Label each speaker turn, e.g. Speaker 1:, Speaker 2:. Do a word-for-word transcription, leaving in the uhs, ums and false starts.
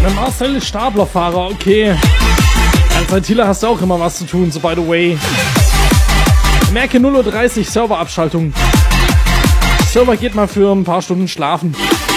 Speaker 1: Mit Marcel ist Staplerfahrer, okay. Als ITler hast du auch immer was zu tun, so by the way. Merke null Uhr dreißig, Serverabschaltung. Server geht mal für ein paar Stunden schlafen.